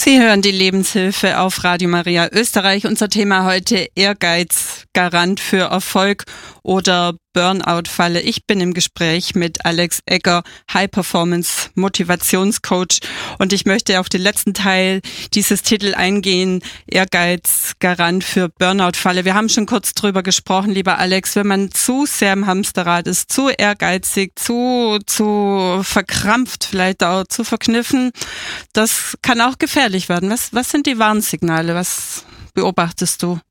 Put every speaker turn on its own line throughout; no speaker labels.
Sie hören die Lebenshilfe auf Radio Maria Österreich. Unser Thema heute: Ehrgeiz, Garant für Erfolg oder Burnout-Falle. Ich bin im Gespräch mit Alex Egger, High-Performance-Motivationscoach, und ich möchte auf den letzten Teil dieses Titel eingehen: Ehrgeiz, Garant für Burnout-Falle. Wir haben schon kurz drüber gesprochen, lieber Alex, wenn man zu sehr im Hamsterrad ist, zu ehrgeizig, zu verkrampft, vielleicht auch zu verkniffen, das kann auch gefährlich werden. Was sind die Warnsignale? Was beobachtest du?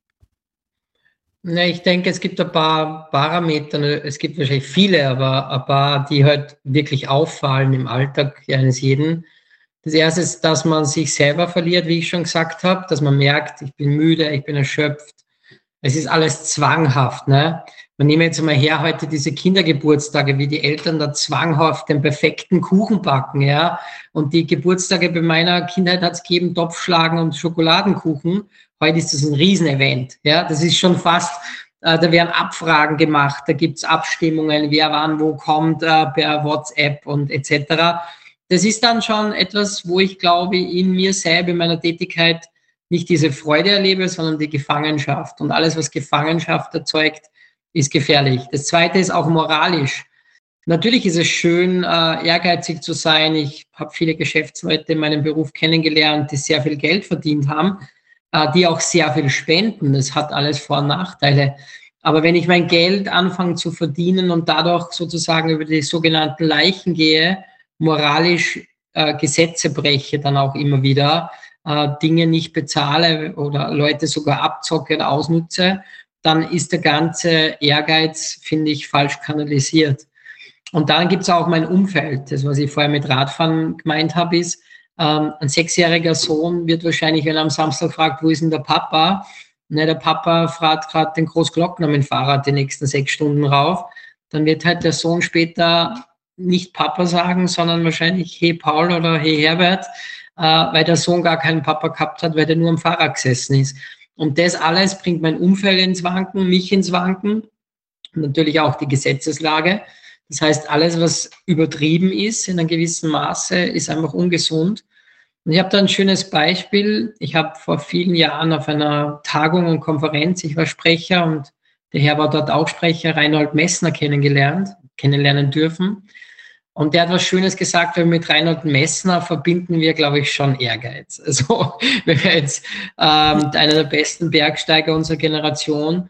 Ich denke, es gibt ein paar Parameter, es gibt wahrscheinlich viele, aber ein paar, die halt wirklich auffallen im Alltag eines jeden. Das erste ist, dass man sich selber verliert, wie ich schon gesagt habe, dass man merkt, ich bin müde, ich bin erschöpft. Es ist alles zwanghaft, ne? Man nehme jetzt mal her heute diese Kindergeburtstage, wie die Eltern da zwanghaft den perfekten Kuchen backen, ja. Und die Geburtstage bei meiner Kindheit hat es gegeben, Topfschlagen und Schokoladenkuchen. Heute ist das ein Riesenevent, ja. Das ist schon fast, da werden Abfragen gemacht, da gibt's Abstimmungen, wer wann wo kommt, per WhatsApp und etc. Das ist dann schon etwas, wo ich glaube, in mir selber, in meiner Tätigkeit nicht diese Freude erlebe, sondern die Gefangenschaft. Und alles, was Gefangenschaft erzeugt, ist gefährlich. Das Zweite ist auch moralisch. Natürlich ist es schön, ehrgeizig zu sein. Ich habe viele Geschäftsleute in meinem Beruf kennengelernt, die sehr viel Geld verdient haben, die auch sehr viel spenden. Das hat alles Vor- und Nachteile. Aber wenn ich mein Geld anfange zu verdienen und dadurch sozusagen über die sogenannten Leichen gehe, moralisch Gesetze breche, dann auch immer wieder, Dinge nicht bezahle oder Leute sogar abzocke oder ausnutze, dann ist der ganze Ehrgeiz, finde ich, falsch kanalisiert. Und dann gibt es auch mein Umfeld. Das, was ich vorher mit Radfahren gemeint habe, ist, ein 6-jähriger Sohn wird wahrscheinlich, wenn er am Samstag fragt, wo ist denn der Papa? Ne, der Papa fragt gerade den Großglockner mit dem Fahrrad die nächsten 6 Stunden rauf. Dann wird halt der Sohn später nicht Papa sagen, sondern wahrscheinlich Hey Paul oder Hey Herbert, weil der Sohn gar keinen Papa gehabt hat, weil der nur am Fahrrad gesessen ist. Und das alles bringt mein Umfeld ins Wanken, mich ins Wanken und natürlich auch die Gesetzeslage. Das heißt, alles, was übertrieben ist in einem gewissen Maße, ist einfach ungesund. Und ich habe da ein schönes Beispiel. Ich habe vor vielen Jahren auf einer Tagung und Konferenz, ich war Sprecher und der Herr war dort auch Sprecher, Reinhold Messner kennenlernen dürfen. Und der hat was Schönes gesagt, weil mit Reinhold Messner verbinden wir, glaube ich, schon Ehrgeiz. Also wenn wir jetzt einer der besten Bergsteiger unserer Generation,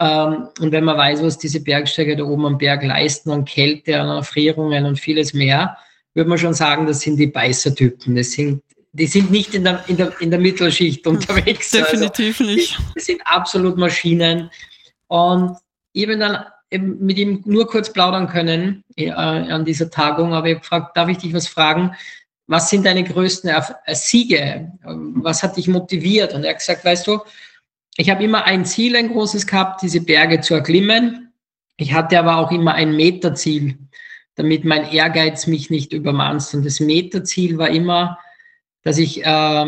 und wenn man weiß, was diese Bergsteiger da oben am Berg leisten an Kälte, an Erfrierungen und vieles mehr, würde man schon sagen, das sind die Beißertypen. Die sind nicht in der Mittelschicht unterwegs.
Definitiv
also,
nicht.
Die sind absolut Maschinen. Und ich bin dann mit ihm nur kurz plaudern können an dieser Tagung, aber ich habe gefragt, darf ich dich was fragen? Was sind deine größten Siege? Was hat dich motiviert? Und er hat gesagt, weißt du, ich habe immer ein Ziel, ein großes gehabt, diese Berge zu erklimmen. Ich hatte aber auch immer ein Meterziel, damit mein Ehrgeiz mich nicht übermannt. Und das Meterziel war immer, dass ich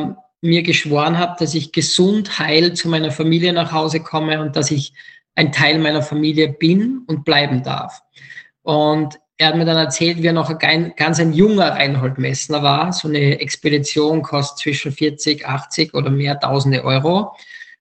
mir geschworen habe, dass ich gesund, heil zu meiner Familie nach Hause komme und dass ich ein Teil meiner Familie bin und bleiben darf. Und er hat mir dann erzählt, wie er noch ganz ein junger Reinhold Messner war. So eine Expedition kostet zwischen 40, 80 oder mehr Tausende Euro.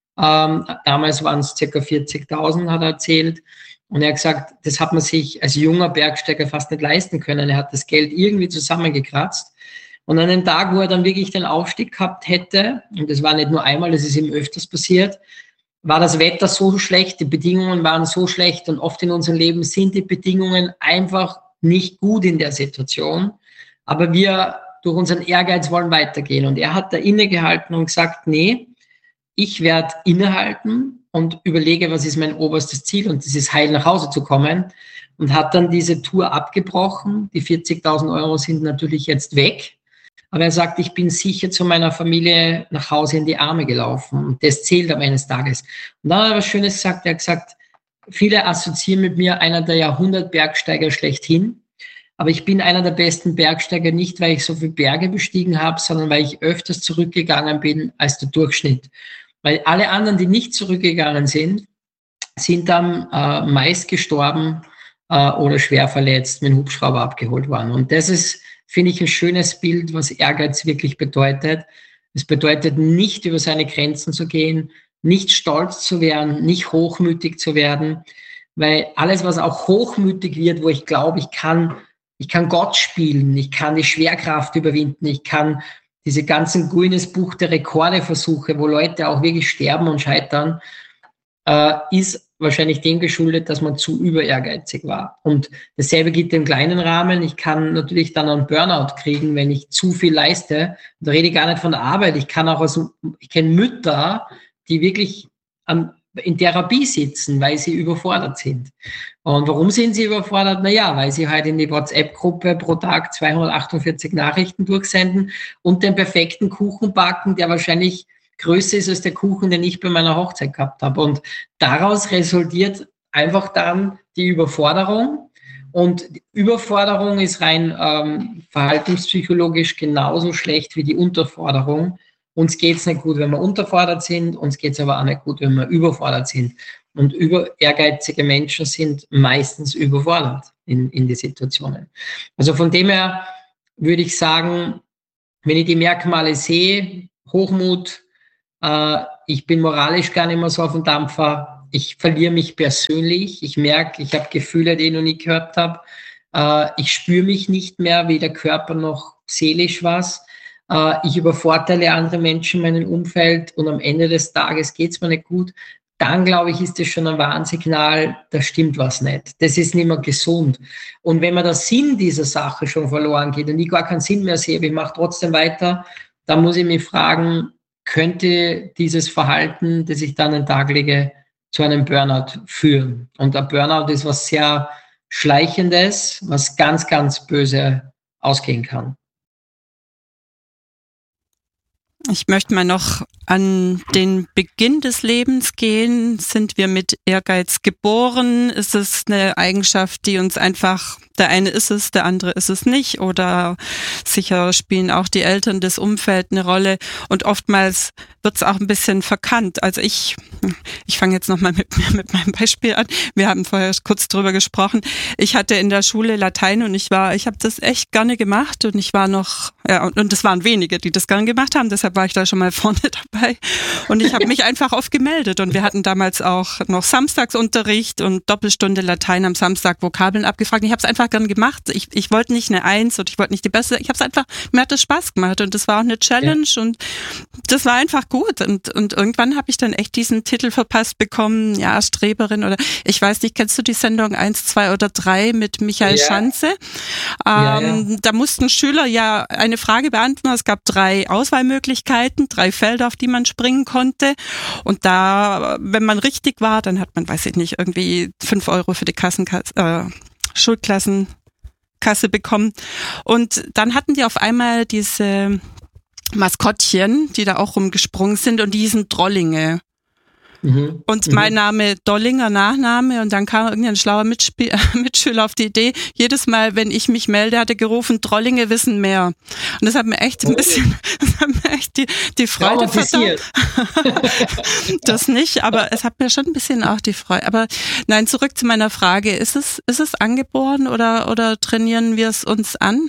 Damals waren es ca. 40.000, hat er erzählt. Und er hat gesagt, das hat man sich als junger Bergsteiger fast nicht leisten können. Er hat das Geld irgendwie zusammengekratzt. Und an dem Tag, wo er dann wirklich den Aufstieg gehabt hätte, und das war nicht nur einmal, das ist ihm öfters passiert, war das Wetter so schlecht, die Bedingungen waren so schlecht und oft in unserem Leben sind die Bedingungen einfach nicht gut in der Situation. Aber wir durch unseren Ehrgeiz wollen weitergehen. Und er hat da innegehalten und gesagt, nee, ich werde innehalten und überlege, was ist mein oberstes Ziel, und das ist heil nach Hause zu kommen, und hat dann diese Tour abgebrochen. Die 40.000 Euro sind natürlich jetzt weg. Aber er sagt, ich bin sicher zu meiner Familie nach Hause in die Arme gelaufen. Und das zählt am Ende des Tages. Und dann hat er was Schönes gesagt. Er hat gesagt, viele assoziieren mit mir einer der Jahrhundert-Bergsteiger schlechthin. Aber ich bin einer der besten Bergsteiger nicht, weil ich so viele Berge bestiegen habe, sondern weil ich öfters zurückgegangen bin als der Durchschnitt. Weil alle anderen, die nicht zurückgegangen sind, sind dann meist gestorben oder schwer verletzt, mit dem Hubschrauber abgeholt worden. Und das ist, finde ich, ein schönes Bild, was Ehrgeiz wirklich bedeutet. Es bedeutet nicht, über seine Grenzen zu gehen, nicht stolz zu werden, nicht hochmütig zu werden, weil alles, was auch hochmütig wird, wo ich glaube, ich kann Gott spielen, ich kann die Schwerkraft überwinden, ich kann diese ganzen Guinness Buch der Rekorde Versuche, wo Leute auch wirklich sterben und scheitern, ist wahrscheinlich dem geschuldet, dass man zu überehrgeizig war. Und dasselbe gilt im kleinen Rahmen. Ich kann natürlich dann einen Burnout kriegen, wenn ich zu viel leiste. Und da rede ich gar nicht von der Arbeit. Ich kenne Mütter, die wirklich in Therapie sitzen, weil sie überfordert sind. Und warum sind sie überfordert? Naja, weil sie halt in die WhatsApp-Gruppe pro Tag 248 Nachrichten durchsenden und den perfekten Kuchen backen, der wahrscheinlich größer ist als der Kuchen, den ich bei meiner Hochzeit gehabt habe. Und daraus resultiert einfach dann die Überforderung. Und die Überforderung ist rein verhaltenspsychologisch genauso schlecht wie die Unterforderung. Uns geht es nicht gut, wenn wir unterfordert sind, uns geht es aber auch nicht gut, wenn wir überfordert sind. Und ehrgeizige Menschen sind meistens überfordert in die Situationen. Also von dem her würde ich sagen, wenn ich die Merkmale sehe, Hochmut, ich bin moralisch gar nicht mehr so auf dem Dampfer, ich verliere mich persönlich, ich merke, ich habe Gefühle, die ich noch nie gehabt habe, ich spüre mich nicht mehr, weder Körper noch seelisch was, ich übervorteile andere Menschen in meinem Umfeld und am Ende des Tages geht es mir nicht gut, dann glaube ich, ist das schon ein Warnsignal, da stimmt was nicht. Das ist nicht mehr gesund. Und wenn mir der Sinn dieser Sache schon verloren geht und ich gar keinen Sinn mehr sehe, aber ich mache trotzdem weiter, dann muss ich mich fragen, könnte dieses Verhalten, das ich dann an den Tag lege, zu einem Burnout führen. Und ein Burnout ist was sehr Schleichendes, was ganz, ganz böse ausgehen kann.
Ich möchte mal noch an den Beginn des Lebens gehen. Sind wir mit Ehrgeiz geboren? Ist es eine Eigenschaft, die uns einfach, der eine ist es, der andere ist es nicht? Oder sicher spielen auch die Eltern, das Umfeld eine Rolle. Und oftmals wird es auch ein bisschen verkannt. Also ich fange jetzt nochmal mit meinem Beispiel an. Wir haben vorher kurz drüber gesprochen. Ich hatte in der Schule Latein und ich habe das echt gerne gemacht und ich war noch, ja, und es waren wenige, die das gerne gemacht haben, deshalb war ich da schon mal vorne dabei und ich habe mich einfach oft gemeldet und wir hatten damals auch noch Samstagsunterricht und Doppelstunde Latein am Samstag, Vokabeln abgefragt. Ich habe es einfach gern gemacht. Ich wollte nicht eine Eins und ich wollte nicht die Beste. Ich habe es einfach, mir hat das Spaß gemacht und das war auch eine Challenge und das war einfach gut und irgendwann habe ich dann echt diesen Titel verpasst bekommen, ja, Streberin oder ich weiß nicht, kennst du die Sendung 1, 2 oder 3 mit Michael Schanze? Da mussten Schüler ja eine Frage beantworten. Es gab 3 Auswahlmöglichkeiten, 3 Felder, auf die man springen konnte und da, wenn man richtig war, dann hat man, weiß ich nicht, irgendwie 5 Euro für die Schulklassenkasse bekommen und dann hatten die auf einmal diese Maskottchen, die da auch rumgesprungen sind und die hießen Drollinge. Und mein Name Dollinger, Nachname und dann kam irgendein schlauer Mitschüler auf die Idee, jedes Mal, wenn ich mich melde, hat er gerufen, Drollinge wissen mehr. Und das hat mir echt ein bisschen, die Freude versaut. Das nicht, aber es hat mir schon ein bisschen auch die Freude. Aber nein, zurück zu meiner Frage, ist es angeboren oder trainieren wir es uns an?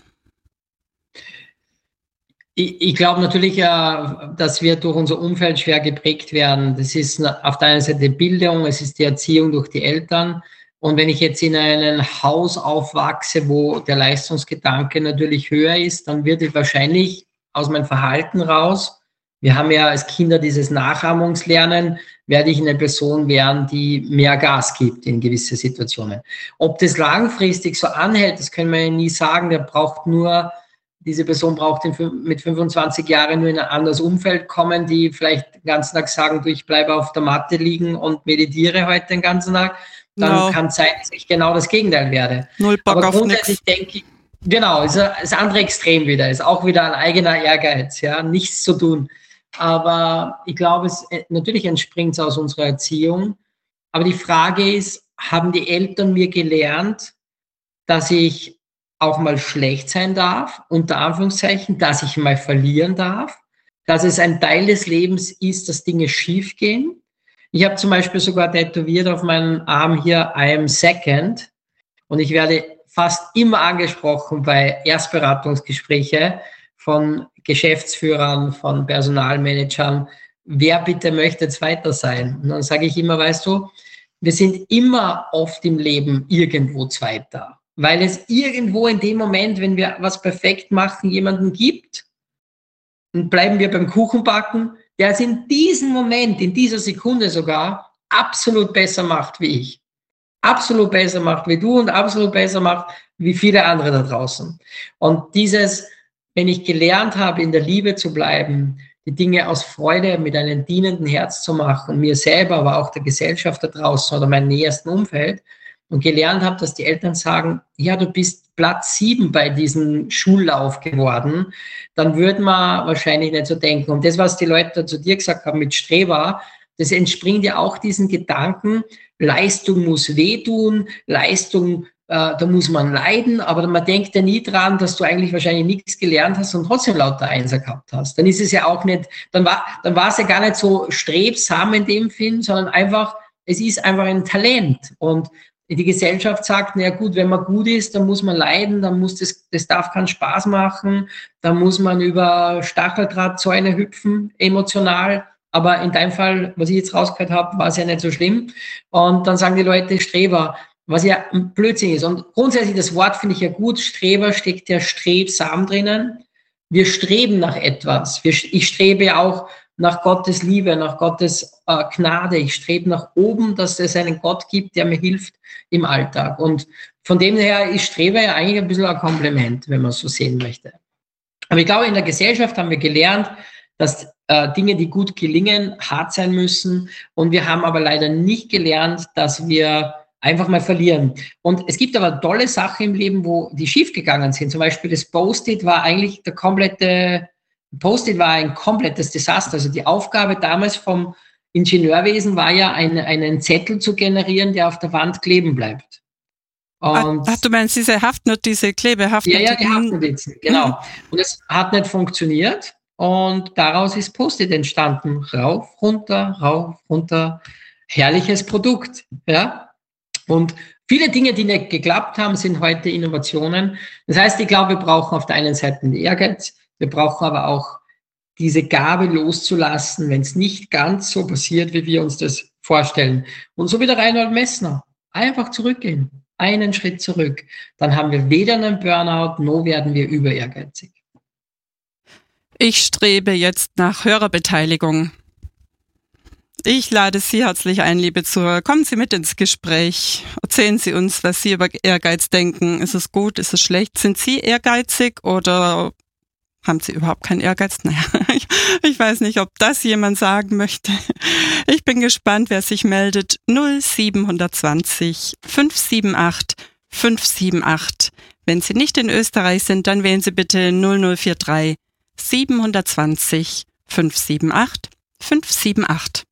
Ich glaube natürlich, dass wir durch unser Umfeld schwer geprägt werden. Das ist auf der einen Seite Bildung, es ist die Erziehung durch die Eltern. Und wenn ich jetzt in einem Haus aufwachse, wo der Leistungsgedanke natürlich höher ist, dann wird es wahrscheinlich aus meinem Verhalten raus, wir haben ja als Kinder dieses Nachahmungslernen, werde ich eine Person werden, die mehr Gas gibt in gewisse Situationen. Ob das langfristig so anhält, das können wir ja nie sagen. Diese Person braucht mit 25 Jahren nur in ein anderes Umfeld kommen, die vielleicht den ganzen Tag sagen, ich bleibe auf der Matte liegen und meditiere heute den ganzen Tag. Dann kann es sein, dass ich genau das Gegenteil werde.
Null Bock
aber
auf
grundsätzlich denke ich, genau, ist das andere Extrem wieder, ist auch wieder ein eigener Ehrgeiz, ja, nichts zu tun. Aber ich glaube, natürlich entspringt es aus unserer Erziehung. Aber die Frage ist, haben die Eltern mir gelernt, dass ich auch mal schlecht sein darf, unter Anführungszeichen, dass ich mal verlieren darf, dass es ein Teil des Lebens ist, dass Dinge schief gehen. Ich habe zum Beispiel sogar tätowiert auf meinem Arm hier, I am second. Und ich werde fast immer angesprochen bei Erstberatungsgesprächen von Geschäftsführern, von Personalmanagern, wer bitte möchte Zweiter sein? Und dann sage ich immer, weißt du, wir sind immer oft im Leben irgendwo Zweiter, weil es irgendwo in dem Moment, wenn wir was perfekt machen, jemanden gibt, und bleiben wir beim Kuchenbacken, der es in diesem Moment, in dieser Sekunde sogar, absolut besser macht wie ich. Absolut besser macht wie du und absolut besser macht wie viele andere da draußen. Und dieses, wenn ich gelernt habe, in der Liebe zu bleiben, die Dinge aus Freude mit einem dienenden Herz zu machen, mir selber, aber auch der Gesellschaft da draußen oder meinem nähersten Umfeld, und gelernt habe, dass die Eltern sagen, ja, du bist Platz 7 bei diesem Schullauf geworden, dann würde man wahrscheinlich nicht so denken. Und das, was die Leute zu dir gesagt haben mit Streber, das entspringt ja auch diesen Gedanken, Leistung muss wehtun, Leistung, da muss man leiden, aber man denkt ja nie dran, dass du eigentlich wahrscheinlich nichts gelernt hast und trotzdem lauter Einser gehabt hast. Dann ist es ja auch nicht, dann war es ja gar nicht so strebsam in dem Film, sondern einfach, es ist einfach ein Talent. Und die Gesellschaft sagt, na gut, wenn man gut ist, dann muss man leiden, dann muss das darf keinen Spaß machen, dann muss man über Stacheldrahtzäune hüpfen, emotional. Aber in deinem Fall, was ich jetzt rausgehört habe, war es ja nicht so schlimm. Und dann sagen die Leute Streber, was ja ein Blödsinn ist. Und grundsätzlich, das Wort finde ich ja gut. Streber steckt ja strebsam drinnen. Wir streben nach etwas. Ich strebe ja auch nach Gottes Liebe, nach Gottes Gnade. Ich strebe nach oben, dass es einen Gott gibt, der mir hilft im Alltag. Und von dem her ist Strebe ja eigentlich ein bisschen ein Kompliment, wenn man es so sehen möchte. Aber ich glaube, in der Gesellschaft haben wir gelernt, dass Dinge, die gut gelingen, hart sein müssen. Und wir haben aber leider nicht gelernt, dass wir einfach mal verlieren. Und es gibt aber tolle Sachen im Leben, wo die schiefgegangen sind. Zum Beispiel das Post-it war eigentlich Post-it war ein komplettes Desaster. Also die Aufgabe damals vom Ingenieurwesen war ja, einen Zettel zu generieren, der auf der Wand kleben bleibt.
Und du meinst diese Klebehaftnotizen?
Ja, die Haftnotizen, genau. Und es hat nicht funktioniert. Und daraus ist Post-it entstanden. Rauf, runter. Herrliches Produkt, ja. Und viele Dinge, die nicht geklappt haben, sind heute Innovationen. Das heißt, ich glaube, wir brauchen auf der einen Seite den Ehrgeiz, wir brauchen aber auch diese Gabe loszulassen, wenn es nicht ganz so passiert, wie wir uns das vorstellen. Und so wie der Reinhold Messner, einfach zurückgehen, einen Schritt zurück. Dann haben wir weder einen Burnout, noch werden wir über ehrgeizig.
Ich strebe jetzt nach Hörerbeteiligung. Ich lade Sie herzlich ein, liebe Zuhörer. Kommen Sie mit ins Gespräch. Erzählen Sie uns, was Sie über Ehrgeiz denken. Ist es gut? Ist es schlecht? Sind Sie ehrgeizig oder haben Sie überhaupt keinen Ehrgeiz? Naja, ich weiß nicht, ob das jemand sagen möchte. Ich bin gespannt, wer sich meldet. 0720 578 578. Wenn Sie nicht in Österreich sind, dann wählen Sie bitte 0043 720 578 578.